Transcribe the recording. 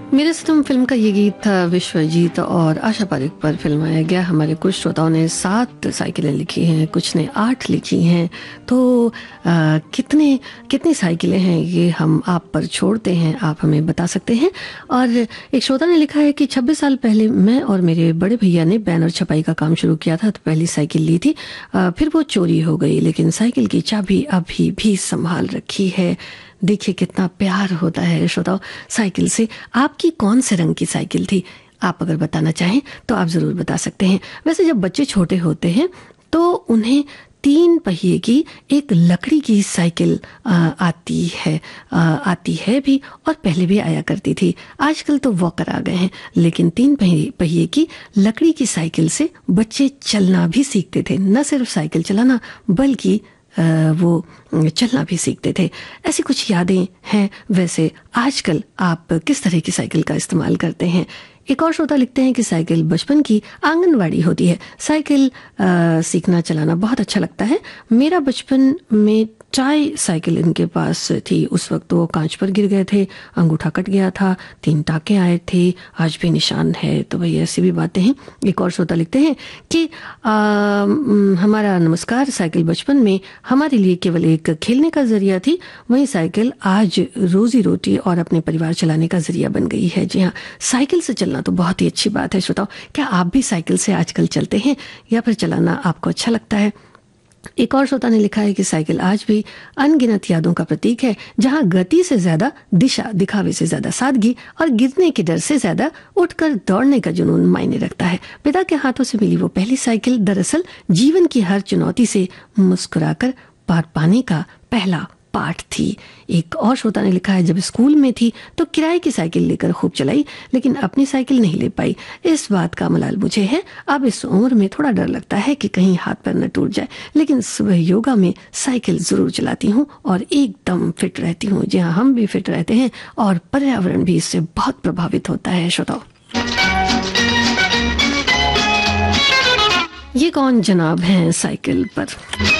मेरे सितम फिल्म का ये गीत था विश्वजीत और आशा पारेख पर फिल्माया गया। हमारे कुछ श्रोताओं ने 7 साइकिलें लिखी हैं, कुछ ने 8 लिखी हैं। तो कितनी साइकिलें हैं ये हम आप पर छोड़ते हैं, आप हमें बता सकते हैं। और एक श्रोता ने लिखा है कि 26 साल पहले मैं और मेरे बड़े भैया ने बैनर छपाई का काम शुरू किया था, तो पहली साइकिल ली थी, फिर वो चोरी हो गई, लेकिन साइकिल की चाबी अभी भी संभाल रखी है। देखिए कितना प्यार होता है श्रोताओ साइकिल से। आपकी कौन से रंग की साइकिल थी? आप अगर बताना चाहें तो आप ज़रूर बता सकते हैं। वैसे जब बच्चे छोटे होते हैं तो उन्हें 3 पहिए की एक लकड़ी की साइकिल आती है भी, और पहले भी आया करती थी। आजकल तो वॉकर आ गए हैं, लेकिन 3 पहिए की लकड़ी की साइकिल से बच्चे चलना भी सीखते थे। न सिर्फ साइकिल चलाना बल्कि वो चलना भी सीखते थे। ऐसी कुछ यादें हैं। वैसे आजकल आप किस तरह की साइकिल का इस्तेमाल करते हैं? एक और श्रोता लिखते हैं कि साइकिल बचपन की आंगनवाड़ी होती है। साइकिल सीखना चलाना बहुत अच्छा लगता है। मेरा बचपन में ट्राई साइकिल इनके पास थी। उस वक्त वो कांच पर गिर गए थे, अंगूठा कट गया था, 3 टाके आए थे, आज भी निशान है। तो भाई ऐसी भी बातें हैं। एक और श्रोता लिखते हैं कि हमारा नमस्कार, साइकिल बचपन में हमारे लिए केवल एक खेलने का जरिया थी, वहीं साइकिल आज रोजी रोटी और अपने परिवार चलाने का जरिया बन गई है। जी हाँ, साइकिल से चलना तो बहुत ही अच्छी बात है। श्रोताओ, क्या आप भी साइकिल से आजकल चलते हैं या फिर चलाना आपको अच्छा लगता है? एक और श्रोता ने लिखा है कि साइकिल आज भी अनगिनत यादों का प्रतीक है, जहां गति से ज्यादा दिशा, दिखावे से ज्यादा सादगी और गिरने के डर से ज्यादा उठकर दौड़ने का जुनून मायने रखता है। पिता के हाथों से मिली वो पहली साइकिल दरअसल जीवन की हर चुनौती से मुस्कुराकर पार पाने का पहला पाठ थी। एक और श्रोता ने लिखा है, जब स्कूल में थी तो किराए की साइकिल लेकर खूब चलाई, लेकिन अपनी साइकिल नहीं ले पाई। इस बात का मलाल मुझे है। अब इस उम्र में थोड़ा डर लगता है कि कहीं हाथ पैर न टूट जाए, लेकिन सुबह योगा में साइकिल जरूर चलाती हूँ और एकदम फिट रहती हूँ। जी हाँ, हम भी फिट रहते हैं और पर्यावरण भी इससे बहुत प्रभावित होता है। श्रोताओ, ये कौन जनाब हैं साइकिल पर?